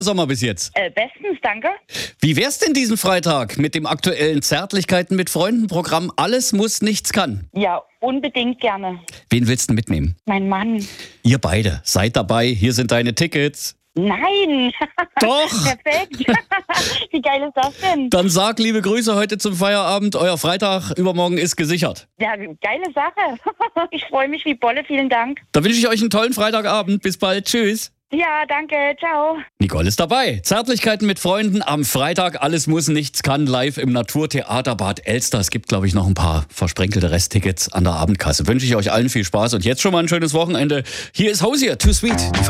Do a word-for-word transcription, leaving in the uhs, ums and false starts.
Sommer bis jetzt? Äh, bestens, danke. Wie wär's denn diesen Freitag mit dem aktuellen Zärtlichkeiten mit Freunden Programm Alles muss, nichts kann? Ja, unbedingt gerne. Wen willst du mitnehmen? Mein Mann. Ihr beide, seid dabei, hier sind deine Tickets. Nein! Doch! Perfekt! Wie geil ist das denn? Dann sag liebe Grüße heute zum Feierabend. Euer Freitag übermorgen ist gesichert. Ja, geile Sache. Ich freue mich wie Bolle, vielen Dank. Da wünsche ich euch einen tollen Freitagabend. Bis bald. Tschüss. Ja, danke. Ciao. Nicole ist dabei. Zärtlichkeiten mit Freunden am Freitag. Alles muss, nichts kann. Live im Naturtheater Bad Elster. Es gibt, glaube ich, noch ein paar versprenkelte Resttickets an der Abendkasse. Wünsche ich euch allen viel Spaß und jetzt schon mal ein schönes Wochenende. Hier ist Hosier, Too Sweet. Die